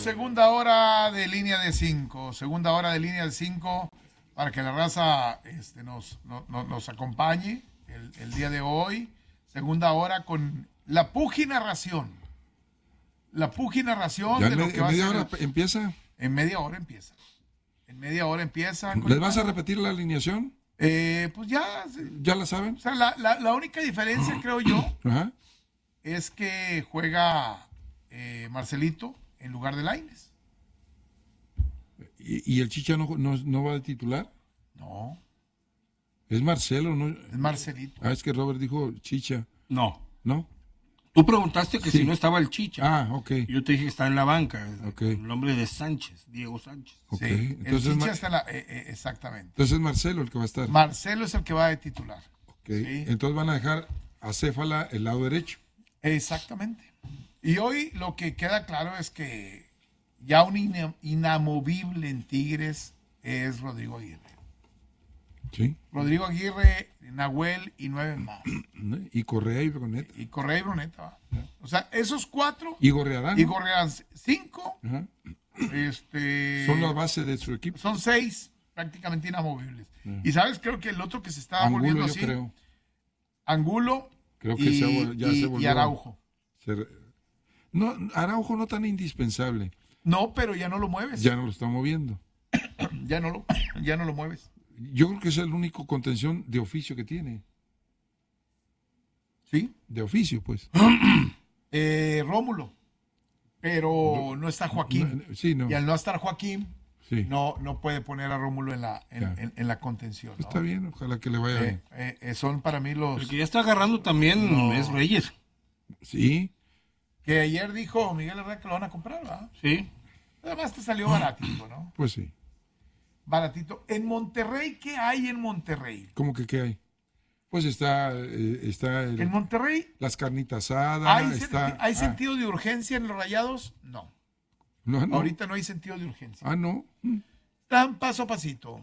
segunda hora de línea de 5. Segunda hora de línea de 5 para que la raza nos acompañe el día de hoy. Segunda hora con la pugi narración. La pugi narración ¿Ya de lo que va a ser. ¿En media hora empieza? En media hora empieza. En media hora empieza. ¿Les vas a repetir la alineación? Pues ya. ¿Ya la saben? O sea, la única diferencia, creo yo, Ajá. es que juega Marcelito en lugar de Lainez. ¿Y el Chicha no va de titular? No, Es Marcelo, ¿no? es Marcelito. Ah, es que Robert dijo Chicha. No. ¿No? Tú preguntaste que Sí. si no estaba el Chicha. Ah, ok. Yo te dije que está en la banca. Ok. El nombre de Sánchez, Diego Sánchez. Ok. Sí, Entonces, el Chicha está en la, exactamente. entonces es Marcelo el que va a estar. Marcelo es el que va de titular. Ok. Sí. Entonces van a dejar a Céfala el lado derecho. Exactamente. Y hoy lo que queda claro es que ya un inamovible en Tigres es Rodrigo Aguirre. Sí. Rodrigo Aguirre, Nahuel y 9 más. Y Correa y Bruneta. Y Correa y Bruneta. ¿va? O sea, esos 4 Y Gorrearán. y Correa 5 Ajá. son Son la base de su equipo. 6 prácticamente inamovibles. Y sabes, creo que el otro que se está Angulo, volviendo yo así, creo. Angulo Creo que y, ya se volvió. y Araujo. No, Araujo no tan indispensable. No, pero ya no lo mueves. Ya no lo está moviendo. Ya no lo mueves. Yo creo que es el único contención de oficio que tiene. ¿Sí? De oficio, pues. Rómulo. Pero no está Joaquín. Sí, no. Y al no estar Joaquín, Sí. no puede poner a Rómulo en la contención. ¿no? Está bien, ojalá que le vaya bien. Son para mí los... El que ya está agarrando también es Reyes. Sí. Que ayer dijo Miguel Herrera que lo van a comprar, ¿verdad? Sí. Además te salió baratito, ¿no? Pues sí. Baratito. En Monterrey, ¿qué hay en Monterrey? ¿Cómo que qué hay? Pues está En Monterrey, las carnitas asadas. ¿hay sentido de urgencia en los Rayados? No. No, no. Ahorita no hay sentido de urgencia. Ah, no. Están paso a pasito.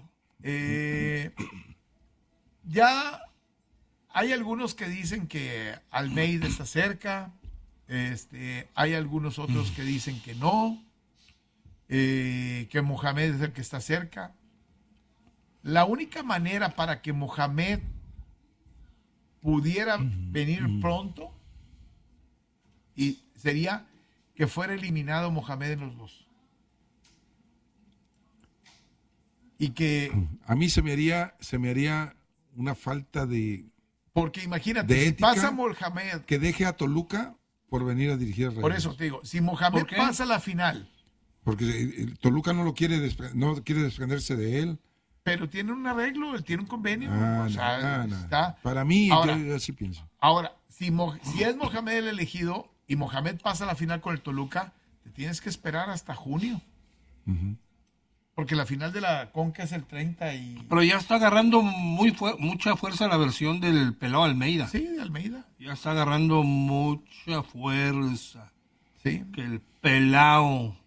Ya hay algunos que dicen que Almeida está cerca. Hay algunos otros que dicen que no. Que Mohamed es el que está cerca. La única manera para que Mohamed pudiera venir pronto sería que fuera eliminado Mohamed en los dos. Y que... A mí se me haría una falta de... Porque imagínate, de si ética, pasa Mohamed... que deje a Toluca por venir a dirigir a Rayados. Por eso te digo, si Mohamed ¿Por qué? pasa la final, Porque Toluca no quiere desprenderse de él. pero tiene un arreglo, él tiene un convenio. Ah, o sea, no. está... Para mí, Ahora, yo así pienso. Ahora, si es Mohamed el elegido y Mohamed pasa a la final con el Toluca, te tienes que esperar hasta junio. Ujú. Porque la final de la Conca es el 30 y... Pero ya está agarrando mucha fuerza la versión del pelado Almeida. Sí, de Almeida. Ya está agarrando mucha fuerza. Sí. Que el pelao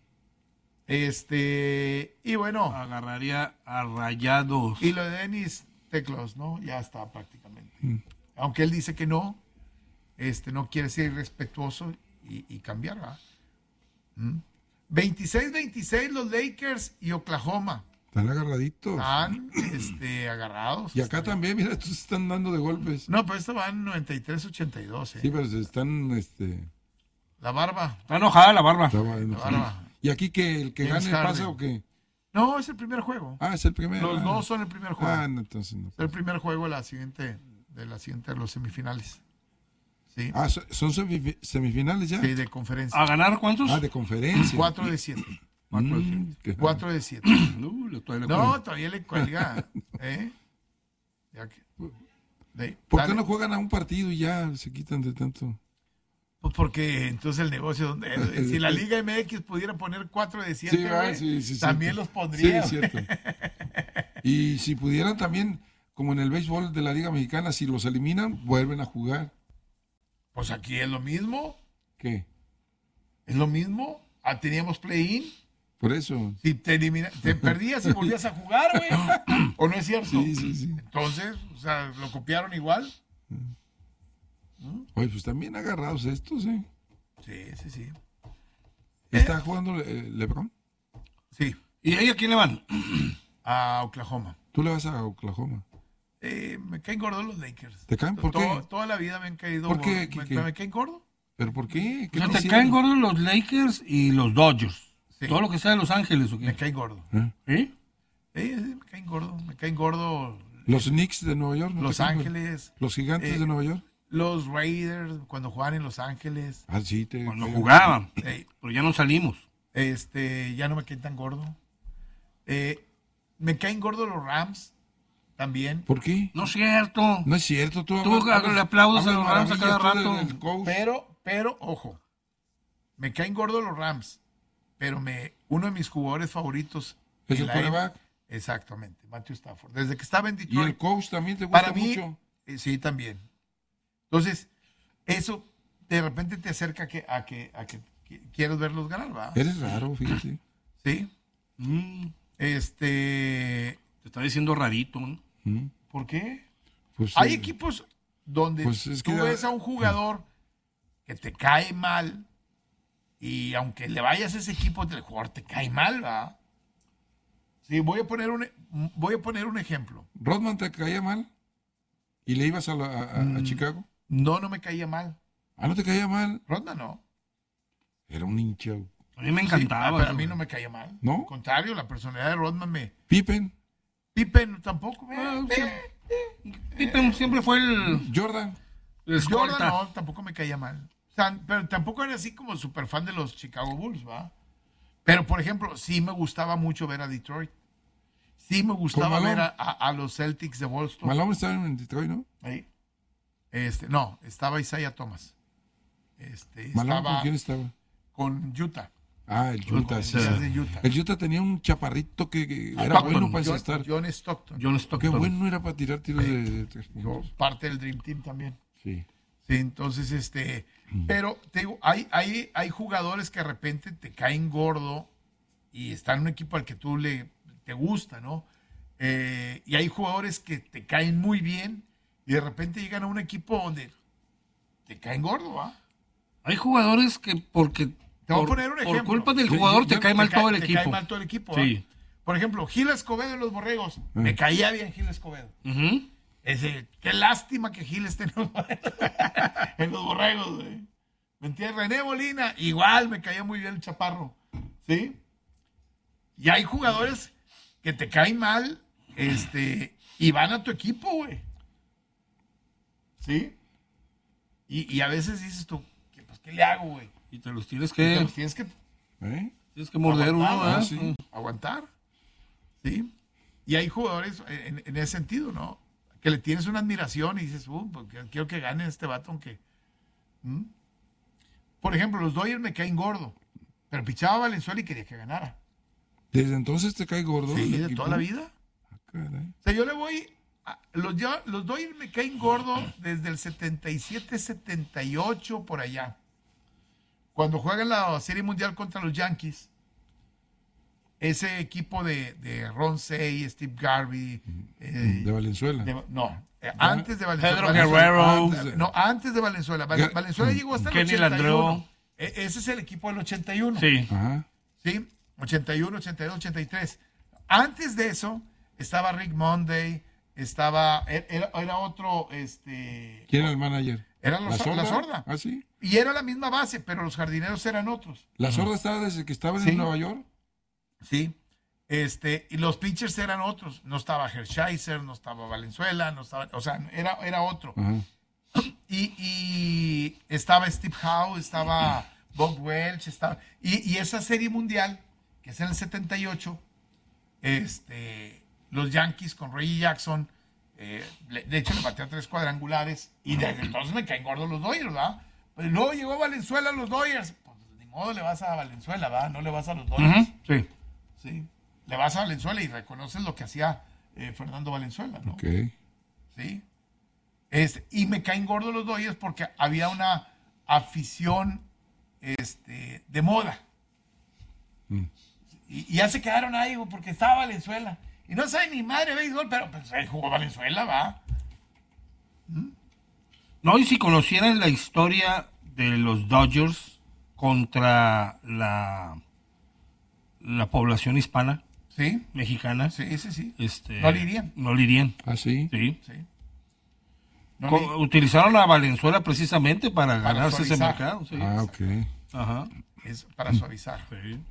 Y bueno, agarraría a Rayados. y lo de Denis Teclos, ¿no? Ya está prácticamente. Aunque él dice que no quiere ser irrespetuoso y cambiar, ¿verdad? 26-26 los Lakers y Oklahoma. Están agarraditos. Están agarrados. Y acá también, mira, estos se están dando de golpes. No, pero esto van 93-82, Sí, pero se están... La barba. Está enojada la barba. estaban- La barba. ¿Y aquí que el que James gane Harden. pasa o qué? No, es el primer juego. Ah, es el primero. Los dos son el primer juego. Ah, no, entonces no. Es el primer juego de la siguiente de los semifinales. Sí. Ah, son semifinales ya. Sí, de conferencia. ¿A ganar cuántos? Ah, de conferencia. 4 de 7. Qué 4 de 7. Todavía le No, cuelga. todavía le cuelga. Ya que- ¿Por dale. qué no juegan a un partido y ya se quitan de tanto? Pues porque entonces el negocio donde si la Liga MX pudiera poner 4 de 7, Sí, también cierto. los pondría. Sí, cierto. Y si pudieran también, como en el béisbol de la Liga Mexicana, si los eliminan, vuelven a jugar. Pues aquí es lo mismo. ¿Qué? Es lo mismo. Teníamos play-in. Por eso. Si te perdías y volvías a jugar, güey. ¿O no es cierto? Sí. Entonces, o sea, lo copiaron igual. Oye, pues también agarrados estos, ¿eh? Sí. ¿Está jugando LeBron? Sí, ¿Y ahí a quién le van? a Oklahoma. Tú le vas a Oklahoma. Me caen gordos los Lakers. ¿Te caen? ¿Por qué? Toda la vida me han caído ¿Por qué, gordos. Quique? ¿Me caen gordos? ¿Pero por qué? ¿Qué O sea, te te hicieron? caen gordos los Lakers y los Dodgers. Sí. Todo lo que sea de Los Ángeles, ¿o Me qué? caen gordos. ¿Eh? ¿Sí? Sí, me caen gordos. Me caen gordos ¿Los Knicks de Nueva York? ¿no Los te caen? Ángeles, ¿Los Gigantes de Nueva York? los Raiders, cuando jugaban en Los Ángeles. Ah, sí. Cuando jugaban. Ey, Pero ya no salimos. ya no me caen tan gordo. Me caen gordos los Rams también. ¿Por qué? No es cierto. No es cierto. Tú Le aplaudes a los Rams a cada maravillas tú rato. del coach. Pero, ojo, me caen gordos los Rams, pero uno de mis jugadores favoritos ¿Es en el la quarterback? Exactamente, Matthew Stafford. Desde que estaba en ¿Y el Detroit, coach también te gusta para mí, mucho? Sí, también. Entonces, eso de repente te acerca a que quieres verlos ganar, ¿va? Eres raro, fíjate. Sí. Te está diciendo rarito, ¿no? ¿Por qué? Pues, Hay equipos donde pues es tú que ves a un jugador que te cae mal y aunque le vayas a ese equipo, el jugador te cae mal, ¿va? Sí, voy a poner un ejemplo. ¿Rodman te caía mal? ¿Y le ibas a Chicago? No me caía mal. Ah, ¿no te caía mal? Rodman no. Era un hincha. A mí me Sí, encantaba. pero a eso. mí no me caía mal. ¿No? Al contrario, la personalidad de Rodman Pippen, Pippen tampoco. Ah, sí. Pippen siempre fue el Jordan. Jordan escolta. no, tampoco me caía mal. O sea, pero tampoco era así como súper fan de los Chicago Bulls, ¿va? Pero, por ejemplo, sí me gustaba mucho ver a Detroit. Sí me gustaba Malone? ver a los Celtics de Boston. Malone estaba en Detroit, ¿no? Ahí. No, estaba Isaiah Thomas. ¿Malone Estaba con quién estaba? con Utah. Ah, el Utah. Sí, Utah. sí. De Utah. El Utah tenía un chaparrito que era Stockton. bueno para encestar. John Stockton. John Qué Stockton. bueno era para tirar tiros de 3 puntos. Parte del Dream Team también. Sí. Sí, entonces, pero te digo, hay jugadores que de repente te caen gordo y están en un equipo al que tú te gusta, ¿no? Y hay jugadores que te caen muy bien y de repente llegan a un equipo donde te caen gordo, ¿va? Hay jugadores que porque Te voy a poner un por ejemplo. culpa del jugador te cae mal todo el Te equipo. cae mal todo el equipo, ¿va? Sí. Por ejemplo, Gil Escobedo en los Borregos. Me caía bien Gil Escobedo. Ujú. Qué lástima que Gil esté en los Borregos, güey. ¿Me entiendes? René Molina, igual me caía muy bien el Chaparro. ¿Sí? Y hay jugadores que te caen mal, y van a tu equipo, güey. ¿Sí? Y a veces dices tú, pues, ¿qué le hago, güey? Y te los tienes Te que, los tienes que tienes que morder uno, aguantar, ¿verdad? sí. aguantar. ¿Sí? Y hay jugadores en ese sentido, ¿no? Que le tienes una admiración y dices, porque quiero que gane este vato, aunque... ¿Mm? Por ejemplo, los Dodgers me caen gordo, pero pichaba a Valenzuela y quería que ganara. Desde entonces te cae gordo. Sí, el de equipo. toda la vida. Ah, caray. O sea, yo le voy... Los Dodgers me caen gordo desde el 77-78 por allá. Cuando juegan la Serie Mundial contra los Yankees, ese equipo de Ron Cey, Steve Garvey... De Valenzuela. Antes de Valenzuela. Pedro Guerrero. Antes de Valenzuela. Valenzuela llegó hasta el Kenny 81. Landreau. Ese es el equipo del 81. Sí. Ajá. ¿Sí? 81, 82, 83. Antes de eso estaba Rick Monday, era otro, ¿Quién era el manager? Era la Sorda. Ah, sí. Y era la misma base, pero los jardineros eran otros. La Sorda estaba desde que estaba Sí. en Nueva York. Sí. Y los pitchers eran otros. No estaba Hershiser, no estaba Valenzuela, no estaba, o sea, era otro. Ajá. Y estaba Steve Howe, estaba Bob Welch, y esa serie mundial, que es en el 78, los Yankees con Reggie Jackson, de hecho le bateó 3 cuadrangulares, y desde entonces me caen gordos los Dodgers, ¿verdad? Pero luego llegó Valenzuela a los Dodgers, pues ni modo le vas a Valenzuela, ¿verdad? No le vas a los Dodgers. Ujú. Sí. Sí. Le vas a Valenzuela y reconoces lo que hacía Fernando Valenzuela, ¿no? Ok. ¿Sí? Y me caen gordos los Dodgers porque había una afición de moda. Y ya se quedaron ahí, güey, porque estaba Valenzuela. Y no sabe ni madre de béisbol, pero pues ahí jugó Valenzuela, va. No, y si conocieran la historia de los Dodgers contra la población hispana, Sí, mexicana, sí. no le irían. ¿Ah, sí? Sí. Sí. No, Utilizaron a Valenzuela precisamente para ganarse ese suavizar. mercado. Sí. Ah, ok. Ajá. es para suavizar. Sí.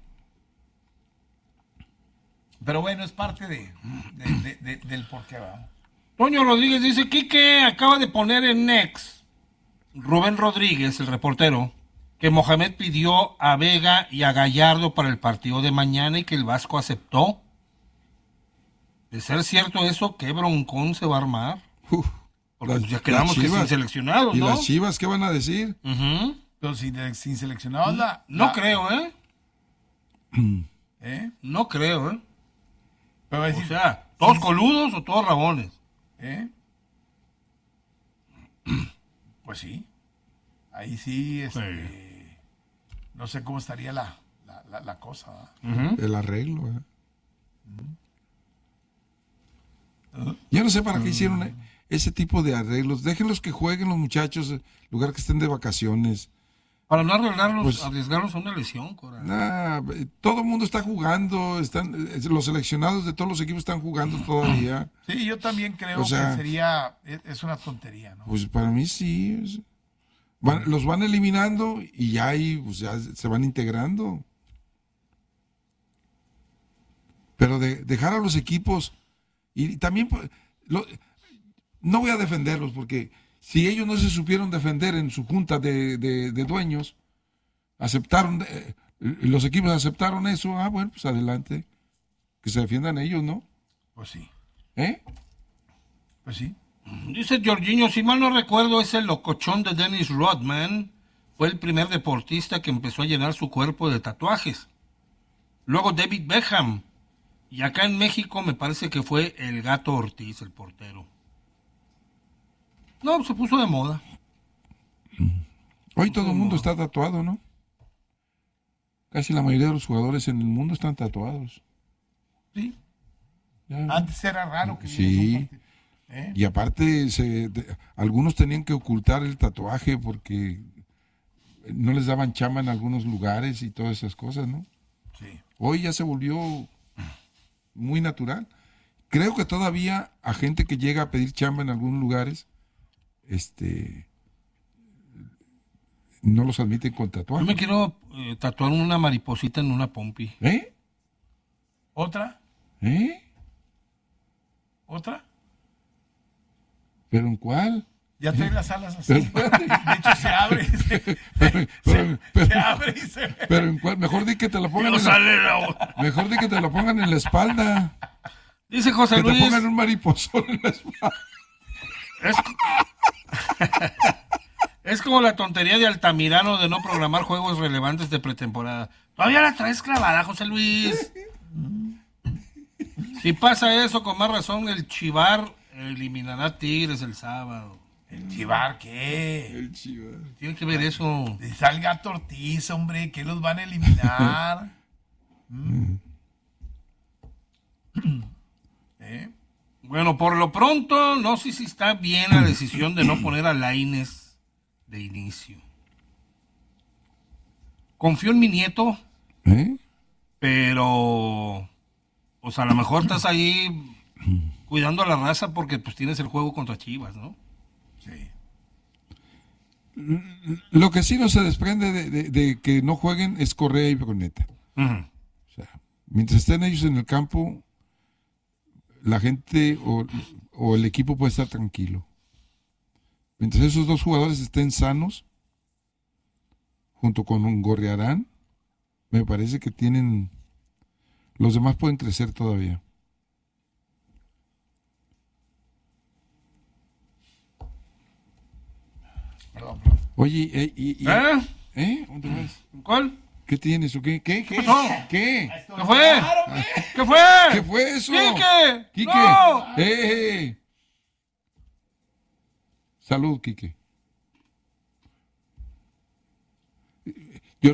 Pero bueno, es parte del por qué va. Toño Rodríguez dice, Quique acaba de poner en Next, Rubén Rodríguez, el reportero, que Mohamed pidió a Vega y a Gallardo para el partido de mañana y que el Vasco aceptó. De ser cierto eso, ¿qué broncón se va a armar? Uf, Porque las- pues ya quedamos las que Chivas. sin seleccionados, ¿Y ¿no? las Chivas qué van a decir? Ujú. Pero sin seleccionados No creo, ¿eh? ¿Eh? No creo, ¿eh? Pero va a O decir, sea, ¿todos coludos o todos rabones? ¿eh? Pues sí. Ahí sí, no sé cómo estaría la cosa. ¿verdad? El arreglo. Yo no sé para qué hicieron ese tipo de arreglos. Déjenlos que jueguen los muchachos, en lugar que estén de vacaciones. Para no arriesgarlos, Pues- arriesgarlos a una lesión, Cora. Todo el mundo está jugando, los seleccionados de todos los equipos están jugando todavía. Sí, yo también creo O sea- que es una tontería, ¿no? Pues para mí sí. Los van eliminando y ya ahí pues ya se van integrando. Pero dejar a los equipos y también pues, no voy a defenderlos porque si ellos no se supieron defender en su junta de dueños, aceptaron, los equipos aceptaron eso, bueno, pues adelante, que se defiendan ellos, ¿no? Pues sí, ¿Eh? pues sí. Dice Jorginho, si mal no recuerdo, ese locochón de Dennis Rodman fue el primer deportista que empezó a llenar su cuerpo de tatuajes. Luego David Beckham. Y acá en México me parece que fue el Gato Ortiz, el portero. No, se puso de moda. Hoy todo el mundo está tatuado, ¿no? Casi la mayoría de los jugadores en el mundo están tatuados. Sí. Ya. Antes era raro que Sí. ¿eh? Y aparte, algunos tenían que ocultar el tatuaje porque no les daban chamba en algunos lugares y todas esas cosas, ¿no? Sí. Hoy ya se volvió muy natural. Creo que todavía a gente que llega a pedir chamba en algunos lugares, no los admiten con Yo tatuaje. me quiero tatuar una mariposita en una pompi. ¿Eh? ¿Otra? ¿Eh? ¿Otra? ¿Pero en cuál? Ya trae las alas así. Pero, De hecho, se abre. Se abre y se... pero en cuál, mejor di que te lo pongan No en la, sale la- mejor di que te lo pongan en la espalda. Dice José Que te Luis, pongan un mariposón en la espalda. es... es como la tontería de Altamirano de no programar juegos relevantes de pretemporada. Todavía la traes clavada, José Luis. Si pasa eso, con más razón, el Chivar eliminará a Tigres el sábado. ¿El Chivar qué? El chiva. Tiene que ver eso. Está el Gato Ortiz, hombre, que los van a eliminar. ¿Eh? Bueno, por lo pronto, no sé si está bien la decisión de no poner a Lainez de inicio. Confío en mi nieto, ¿Eh? pero pues a lo mejor estás ahí cuidando a la raza porque pues tienes el juego contra Chivas, ¿no? Sí. Lo que sí no se desprende de que no jueguen es Correa y Bruneta. Ujú. O sea, mientras estén ellos en el campo, la gente o el equipo puede estar tranquilo. Mientras esos dos jugadores estén sanos, junto con un Gorriarán, me parece que tienen... Los demás pueden crecer todavía. Perdón. Oye, ¿Dónde vas? ¿Cuál? ¿Qué tienes o qué? ¿Qué? pasó? ¿Qué? ¿Qué fue? ¿Qué fue? ¿Qué fue eso? ¡Quique! Quique. ¡No! Salud, Quique. Yo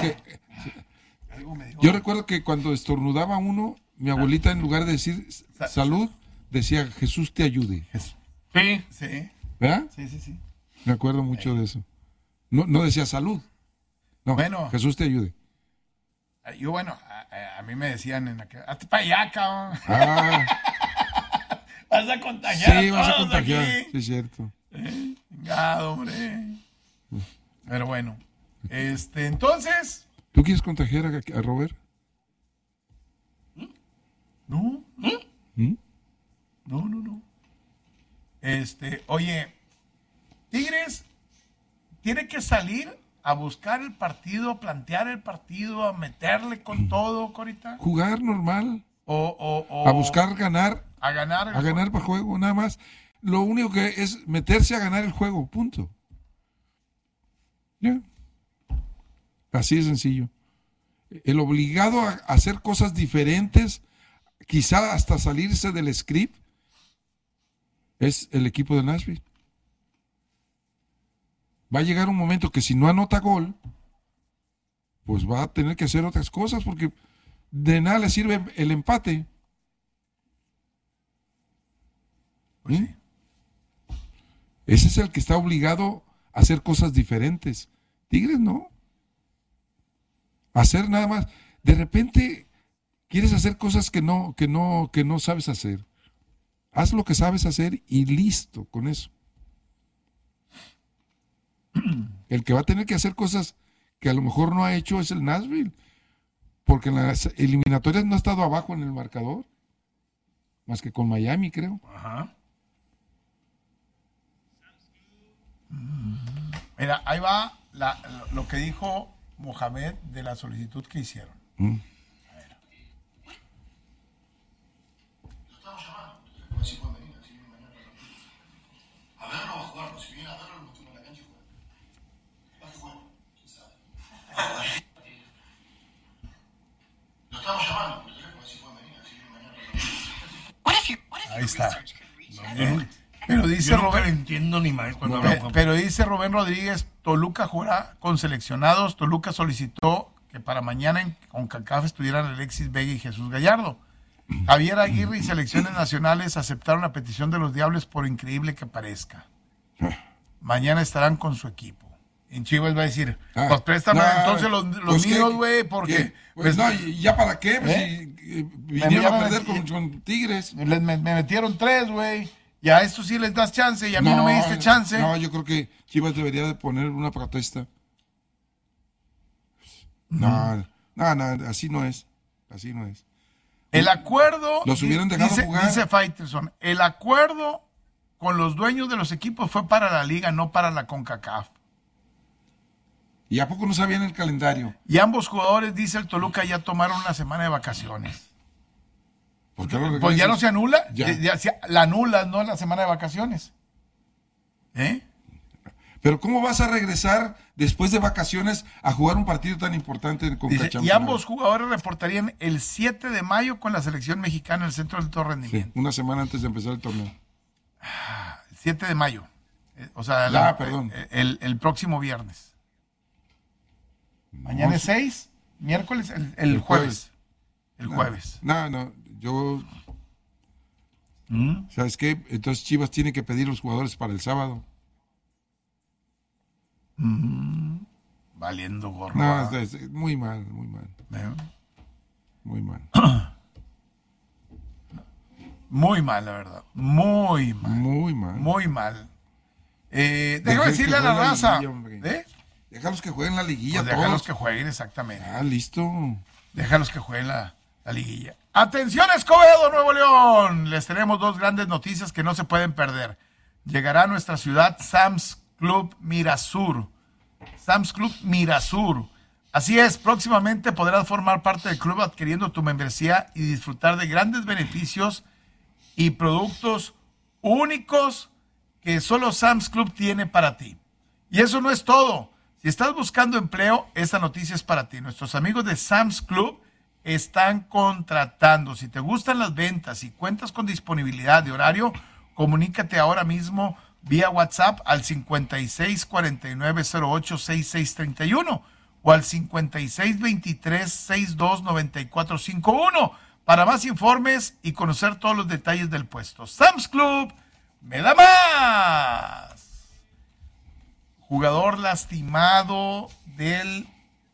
recuerdo que cuando estornudaba uno, mi abuelita en lugar de decir salud, decía Jesús te ayude. Sí. Sí, ¿Verdad? sí. Me acuerdo mucho de eso. No decía salud. No, Bueno. Jesús te ayude. Yo, bueno, a mí me decían en aquel... Hazte para allá, cabrón. Ah, Vas a contagiar sí, a vas a todos contagiar. aquí. Sí, es cierto. Chingado, hombre. Pero bueno, entonces... ¿Tú quieres contagiar a Robert? No, ¿Mm? no. Oye, Tigres tiene que salir a buscar el partido, a plantear el partido, a meterle con todo, Corita. Jugar normal. O A buscar ganar. a ganar. A ganar para juego, nada más. Lo único que es meterse a ganar el juego, punto. Ya. Así de sencillo. El obligado a hacer cosas diferentes, quizá hasta salirse del script, es el equipo de Nashville. Va a llegar un momento que si no anota gol, pues va a tener que hacer otras cosas, porque de nada le sirve el empate. Pues sí. Ese es el que está obligado a hacer cosas diferentes. Tigres no. Hacer nada más. De repente quieres hacer cosas que no sabes hacer. Haz lo que sabes hacer y listo con eso. El que va a tener que hacer cosas que a lo mejor no ha hecho es el Nashville. Porque en las eliminatorias no ha estado abajo en el marcador. Más que con Miami, creo. Ajá. Mira, ahí va lo que dijo Mohamed de la solicitud que hicieron. Mm. A verlo va a jugar, si viene a verlo, lo metemos en la cancha y juega. Va a jugar, quién sabe. Lo estamos llamando por teléfono, si pueden venir, si viene mañana. Ahí está. Pero dice Yo nunca Rubén, le entiendo ni más cuando hablan con... pero dice Rubén Rodríguez, Toluca jugará con seleccionados. Toluca solicitó que para mañana en CONCACAF estuvieran Alexis Vega y Jesús Gallardo. Javier Aguirre y selecciones nacionales aceptaron la petición de los Diablos, por increíble que parezca. Mañana estarán con su equipo. En Chivas va a decir, pues préstame entonces los pues míos, güey, porque... Pues no, ¿y ya para qué? Pues vinieron a perder metí- con Tigres. me metieron 3, güey. Y a estos sí les das chance y a mí no me diste chance. No, yo creo que Chivas debería de poner una protesta. No, así no es. Así no es. El acuerdo, Los hubieran dejado jugar. dice Faitelson, el acuerdo con los dueños de los equipos fue para la liga, no para la CONCACAF. ¿Y a poco no sabían el calendario? Y ambos jugadores, dice el Toluca, ya tomaron una semana de vacaciones. ¿Por qué lo Pues ya regresas? no se anula, Ya. la anulas, no la semana de vacaciones. ¿Eh? Pero ¿cómo vas a regresar después de vacaciones a jugar un partido tan importante con Dice, y Cachampions? ambos jugadores reportarían el 7 de mayo con la selección mexicana en el Centro de Alto Sí, Rendimiento. una semana antes de empezar el torneo. El 7 de mayo. O sea, Perdón. el próximo viernes. Mañana es 6, miércoles, el jueves. El jueves. No, yo... ¿Sabes qué? Entonces Chivas tiene que pedir los jugadores para el sábado. Valiendo gorro. No, ¿verdad? es muy mal, muy mal, ¿Eh? muy mal. Muy mal, la verdad. Muy mal. Muy mal. Muy mal. Déjame Dejen decirle que a la jueguen la raza. liguilla, hombre. ¿Eh? Déjalos que jueguen la liguilla Pues déjalos todos. que jueguen, exactamente. Listo. Déjalos que jueguen la liguilla. Atención, Escobedo, Nuevo León. Les tenemos 2 grandes noticias que no se pueden perder. Llegará a nuestra ciudad Sam's Club Mirasur. Sam's Club Mirasur. Así es, próximamente podrás formar parte del club adquiriendo tu membresía y disfrutar de grandes beneficios y productos únicos que solo Sam's Club tiene para ti. Y eso no es todo. Si estás buscando empleo, esta noticia es para ti. Nuestros amigos de Sam's Club están contratando. Si te gustan las ventas y cuentas con disponibilidad de horario, comunícate ahora mismo vía WhatsApp al 5649086631 o al 5623629451 para más informes y conocer todos los detalles del puesto. Sam's Club, me da más. Jugador lastimado del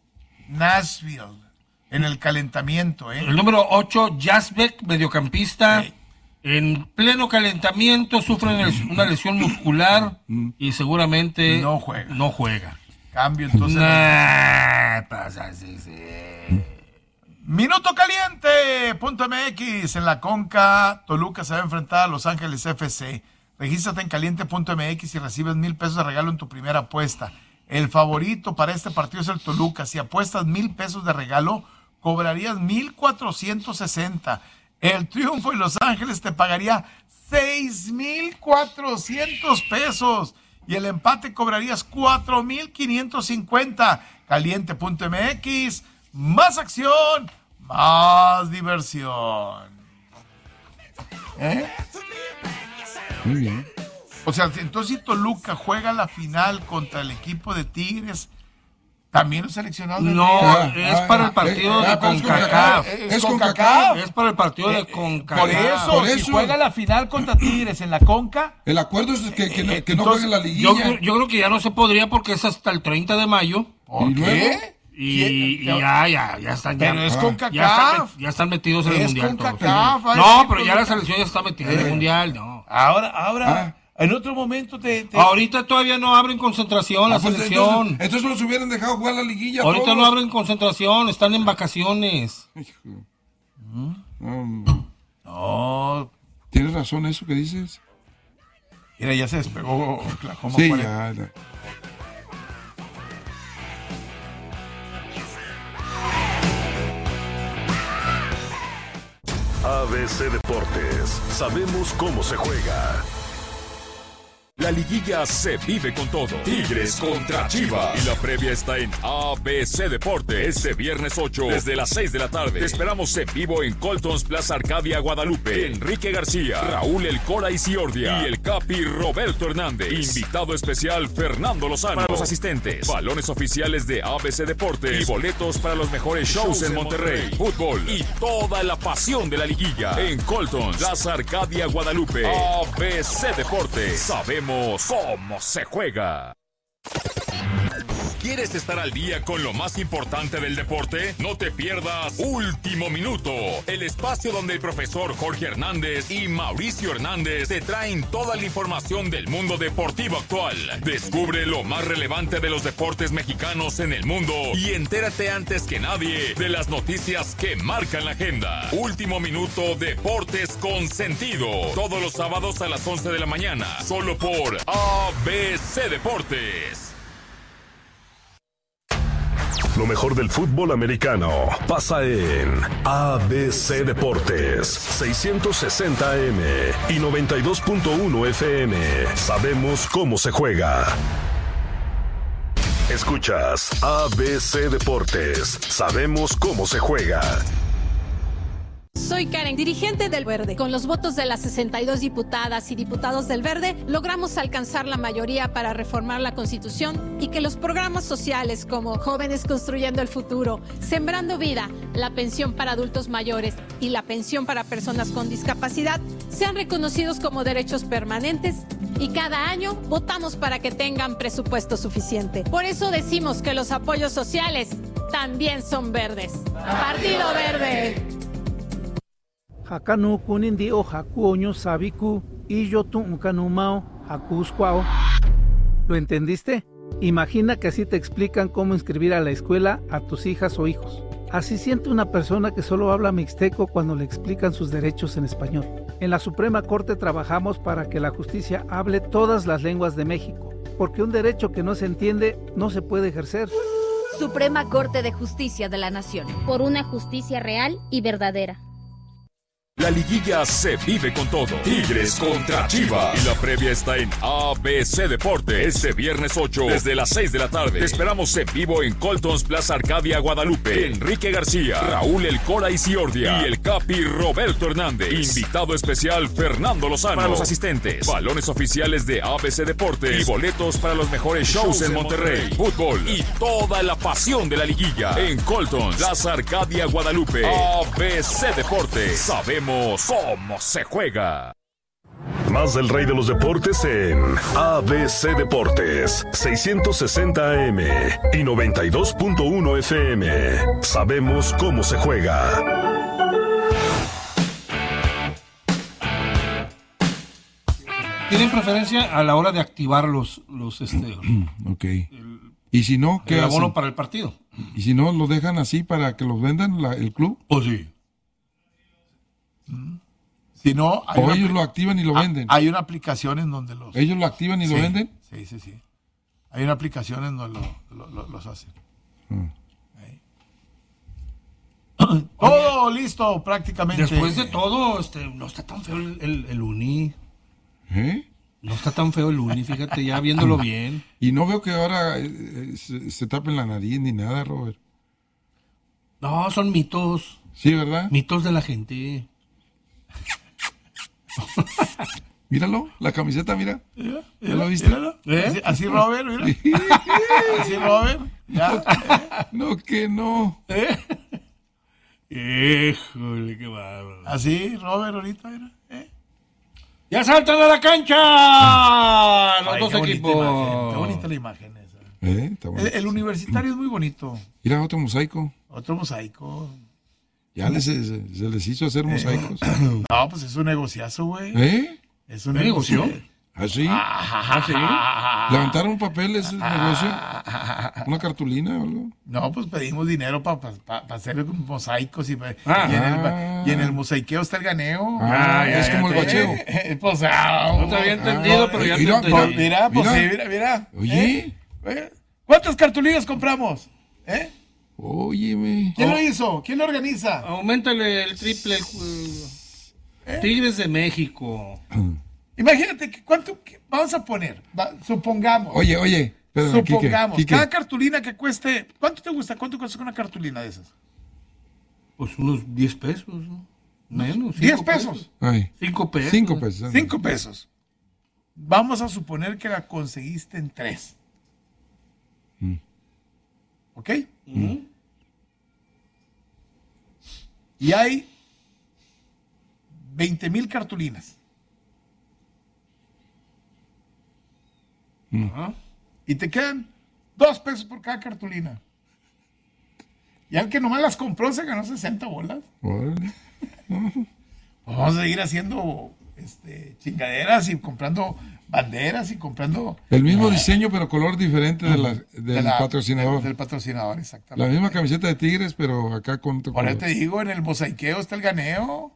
Nashville en el calentamiento, ¿eh? El número 8, Jasbeck, mediocampista. Sí. En pleno calentamiento sufre una lesión muscular y seguramente No juega. Cambio entonces. Pasa, sí. Minuto caliente.mx en la Conca. Toluca se va a enfrentar a Los Ángeles FC. Regístrate en caliente.mx y recibes 1,000 pesos de regalo en tu primera apuesta. El favorito para este partido es el Toluca. Si apuestas 1,000 pesos de regalo, cobrarías 1,460. El triunfo en Los Ángeles te pagaría 6,400 pesos. Y el empate cobrarías 4,550. Caliente.mx. Más acción, más diversión. Muy bien. O sea, entonces si Toluca juega la final contra el equipo de Tigres, también los seleccionados de No, Tigres. es para el partido de CONCACAF. Es CONCACAF. Es para el partido de CONCACAF. Por eso, si juega la final contra Tigres en la Conca. El acuerdo es que no Entonces, juegue la liguilla. Yo creo que ya no se podría porque es hasta el 30 de mayo. ¿Por ¿Y qué? Y ya están. Pero es ya CONCACAF. ya están metidos en el Es mundial. todos. CONCACAF. No, pero ya la selección ya está metida en el mundial. No. Ahora, en otro momento Ahorita todavía no abren concentración la Pues selección. entonces los hubieran dejado jugar la liguilla. Ahorita todos. no abren concentración, están en vacaciones. Hijo. No, ¿Tienes razón eso que dices? mira, ya se despegó Oklahoma. Sí, 40. ya. ABC Deportes, sabemos cómo se juega. La liguilla se vive con todo. Tigres contra Chivas. Y la previa está en ABC Deportes. Este viernes 8, desde las 6 de la tarde. Te esperamos en vivo en Coltons Plaza Arcadia, Guadalupe. Enrique García, Raúl El Cora Isiordia y el Capi Roberto Hernández. Invitado especial Fernando Lozano. Para los asistentes, balones oficiales de ABC Deportes y boletos para los mejores shows en Monterrey. Fútbol y toda la pasión de la liguilla. En Coltons Plaza Arcadia, Guadalupe. ABC Deportes. Sabemos cómo se juega. ¿Quieres estar al día con lo más importante del deporte? No te pierdas Último Minuto, el espacio donde el profesor Jorge Hernández y Mauricio Hernández te traen toda la información del mundo deportivo actual. Descubre lo más relevante de los deportes mexicanos en el mundo y entérate antes que nadie de las noticias que marcan la agenda. Último Minuto, Deportes con Sentido. Todos los sábados a las 11 de la mañana, solo por ABC Deportes. Lo mejor del fútbol americano pasa en ABC Deportes, 660 AM y 92.1 FM. Sabemos cómo se juega. Escuchas ABC Deportes. Sabemos cómo se juega. Soy Karen, dirigente del Verde. Con los votos de las 62 diputadas y diputados del Verde, logramos alcanzar la mayoría para reformar la Constitución y que los programas sociales como Jóvenes Construyendo el Futuro, Sembrando Vida, la pensión para adultos mayores y la pensión para personas con discapacidad sean reconocidos como derechos permanentes y cada año votamos para que tengan presupuesto suficiente. Por eso decimos que los apoyos sociales también son verdes. Partido Verde. Hakanu kunindi o hakuoño sabiku y yo tuncanumao hakuscuao. ¿Lo entendiste? Imagina que así te explican cómo inscribir a la escuela a tus hijas o hijos. Así siente una persona que solo habla mixteco cuando le explican sus derechos en español. En la Suprema Corte trabajamos para que la justicia hable todas las lenguas de México, porque un derecho que no se entiende no se puede ejercer. Suprema Corte de Justicia de la Nación. Por una justicia real y verdadera. La liguilla se vive con todo. Tigres contra Chivas. Y la previa está en ABC Deportes. Este viernes 8, desde las 6 de la tarde. Te esperamos en vivo en Coltons Plaza Arcadia, Guadalupe. Enrique García, Raúl El Cora Isiordia y el Capi Roberto Hernández. Invitado especial Fernando Lozano. Para los asistentes, balones oficiales de ABC Deportes y boletos para los mejores shows en Monterrey. Fútbol y toda la pasión de la liguilla. En Coltons Plaza Arcadia, Guadalupe. ABC Deportes. Sabemos cómo se juega. Más del rey de los deportes en ABC Deportes, 660 AM y 92.1 FM. Sabemos cómo se juega. ¿Tienen preferencia a la hora de activar los Ok. ¿Y si no, qué el abono hacen? para el partido? ¿Y si no, lo dejan así para que los vendan el club? Pues sí. Si no, ¿O ellos lo activan y lo venden? Hay una aplicación en donde los... ¿Ellos lo activan y lo venden? Sí. Hay una aplicación en donde los hacen. Todo listo prácticamente. Después de todo, no está tan feo el uni. ¿Eh? No está tan feo el uni, fíjate, ya viéndolo bien. Y no veo que ahora se tapen la nariz ni nada, Robert. No, son mitos. Sí, ¿verdad? Mitos de la gente. Míralo, la camiseta, mira. ¿Ya lo viste? Míralo. Así Robert, mira. Así Robert. Ya. No, que no. Híjole, qué bárbaro. Así Robert ahorita, mira. ¡Ya saltan a la cancha! Los dos qué equipos. Qué bonita la imagen esa. Está bueno. El universitario es muy bonito. Mira, otro mosaico. Otro mosaico. Ya se les hizo hacer mosaicos. No, pues es un negociazo, güey. Es un negocio. ¿Ah, sí? ¿Sí? ¿Levantaron un papel ese negocio? ¿Una cartulina o algo? No, pues pedimos dinero para hacer mosaicos y en el mosaiqueo está el ganeo. Es como el bacheo. Pues, No te había entendido, pero ya te entendí. Mira. Oye. ¿Cuántas cartulinas compramos? Óyeme. ¿Quién lo hizo? ¿Quién lo organiza? Auméntale el triple. Tigres de México. Imagínate que vamos a poner, supongamos. Oye, espérame, supongamos, Quique. cada cartulina que cueste, ¿cuánto te gusta? ¿Cuánto cuesta una cartulina de esas? Pues unos 10 pesos, ¿no? Menos. 10 pesos. 5 pesos. 5 pesos. 5 pesos. Vamos a suponer que la conseguiste en 3. ¿Ok? Y hay 20,000 cartulinas. Y te quedan 2 pesos por cada cartulina. Y al que nomás las compró se ganó 60 bolas. Órale. Vamos a seguir haciendo chingaderas y comprando banderas y comprando... El mismo diseño, pero color diferente del patrocinador. Del patrocinador, exactamente. La misma camiseta de Tigres, pero acá con otro Por eso color. te digo, en el mosaiqueo está el ganeo.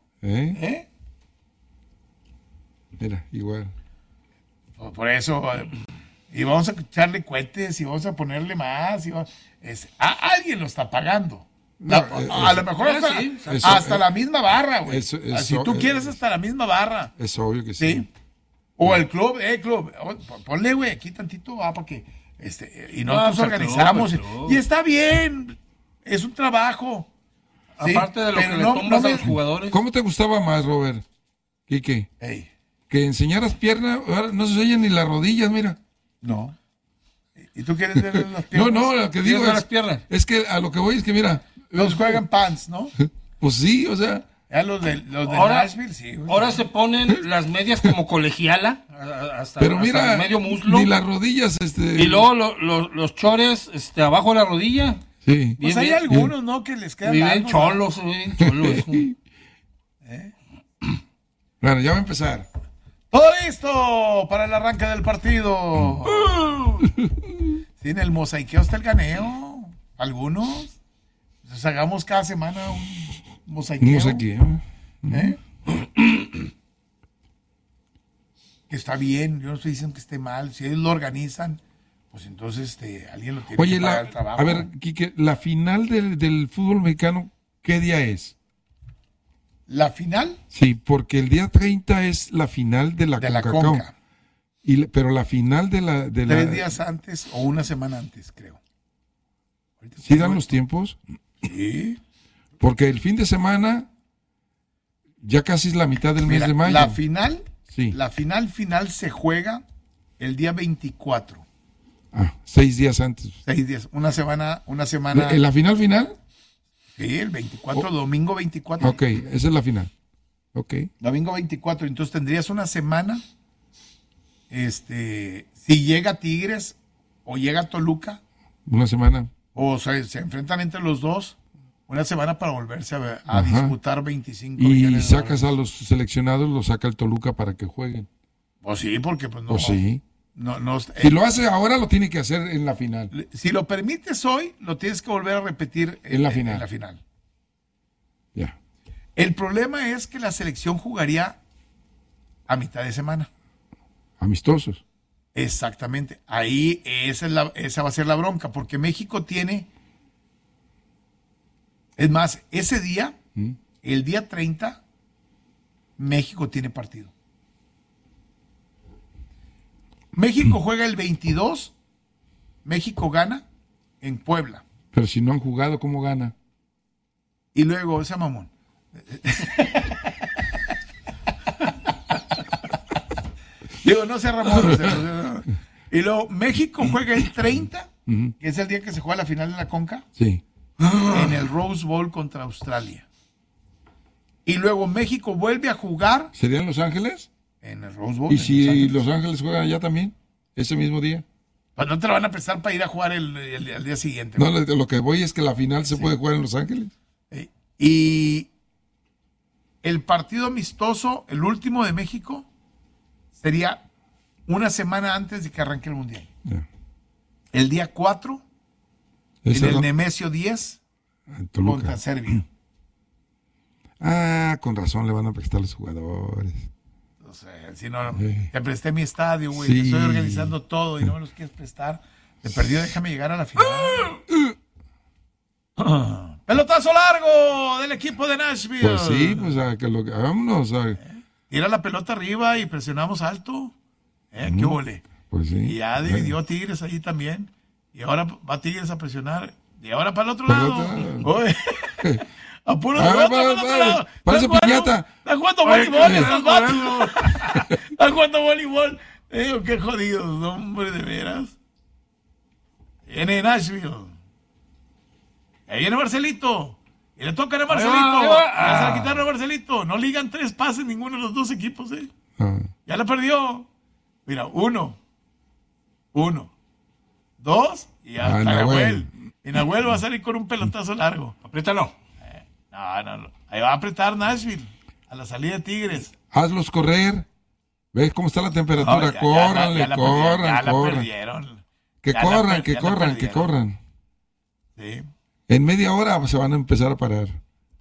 Mira, igual. Por eso... Y vamos a echarle cohetes y vamos a ponerle más. Alguien lo está pagando. A lo mejor hasta la misma barra, güey. Si tú quieres, hasta la misma barra. Es obvio que sí. O el club, ponle, güey, aquí tantito, para que... y nosotros organizamos. Y está bien. Es un trabajo. Aparte de lo que le tomas a los jugadores. ¿Cómo te gustaba más, Robert? Quique. Que enseñaras pierna, ahora no se oyen ni las rodillas, mira. No. ¿Y tú quieres ver las piernas? No, lo que digo las piernas. Es que a lo que voy es que mira. Los juegan pants, ¿no? Pues sí, o sea. Ya los de Nashville, sí. Ahora se ponen las medias como colegiala, hasta, pero mira, hasta medio muslo. Ni las rodillas, Y luego los chores abajo de la rodilla. Sí. Pues hay algunos, ¿no? Que les quedan bien cholos, bien cholos. Bueno, ya va a empezar. Todo listo para el arranque del partido. Sí, en el mosaiqueo está el ganeo. Algunos. Entonces hagamos cada semana un mosaiqueo. Un mosaiqueo. Que está bien. Yo no estoy diciendo que esté mal. Si ellos lo organizan, pues entonces alguien lo tiene que pagar el trabajo. A ver, Quique, la final del fútbol mexicano, ¿qué día es? ¿La final? Sí, porque el día 30 es la final de la CONCACAF. Pero la final de la... 3 días antes o una semana antes, creo. ¿Sí dan los tiempos? Sí. Porque el fin de semana ya casi es la mitad del mes de mayo. La final, sí. La final se juega el día 24. 6 días antes. 6 días, una semana. ¿La final? Sí, el 24, domingo 24. Ok, esa es la final. Ok. Domingo 24. Entonces tendrías una semana. Si llega Tigres o llega Toluca, Una semana. o sea, se enfrentan entre los dos, una semana para volverse a disputar 25 Y millones de sacas dólares. a los seleccionados, los saca el Toluca para que jueguen. Pues sí, porque pues no. Pues sí. No, Si lo hace ahora, lo tiene que hacer en la final. si lo permites hoy, lo tienes que volver a repetir En la final. En la final. Ya. El problema es que la selección jugaría a mitad de semana. Amistosos. Exactamente. Ahí esa va a ser la bronca, porque México tiene... Es más, ese día, el día 30, México tiene partido. México juega el 22, México gana en Puebla. Pero si no han jugado, ¿cómo gana? Y luego, ese mamón. Digo, no sea Ramón. Y luego, México juega el 30, que es el día que se juega la final de la Conca, Sí. en el Rose Bowl contra Australia. Y luego México vuelve a jugar ¿Serían Los Ángeles? en el Rose Bowl. ¿Y en si Los Ángeles. Los Ángeles juegan allá también? ¿Ese mismo día? Pues no te lo van a prestar para ir a jugar el día siguiente. No, lo que voy es que la final se puede jugar en Los Ángeles. Y el partido amistoso, el último de México, sería una semana antes de que arranque el Mundial. Ya. El día 4, Ese en el no- Nemesio 10, en Toluca. contra Serbia. Ah, con razón le van a prestar los jugadores. O sea, si no, Sí. te presté mi estadio, güey, Sí. te estoy organizando todo y no me los quieres prestar. Te perdió, déjame llegar a la final. ¡Pelotazo largo del equipo de Nashville! Pues sí, pues vámonos. Tira la pelota arriba y presionamos alto. ¿Qué huele? Pues sí. Y ya dividió Tigres ahí también. Y ahora va Tigres a presionar. Y ahora para el otro Para el lado. otro lado. Oye. Apuro Ah, para el otro lado. parece ¿Estás jugando? piñata. Están jugando voleibol estos vatos. Están jugando voleibol. Qué jodidos, hombre, de veras. Viene Nashville. Ahí viene Marcelito. Y le toca a Marcelito. Ahí va. Ya se la quitaron a Marcelito. No ligan 3 pases ninguno de los dos equipos, Ah, Ya la perdió. Mira, 1, 2, y ya está Nahuel. Y Nahuel va a salir con un pelotazo largo. Apriétalo. No. Ahí va a apretar Nashville. A la salida de Tigres. hazlos correr. ¿Ves cómo está la temperatura? No, ya Córranle, la corran. perdieron. Que Ya corran, la que perdieron. corran, que corran. Sí. En media hora se van a empezar a parar.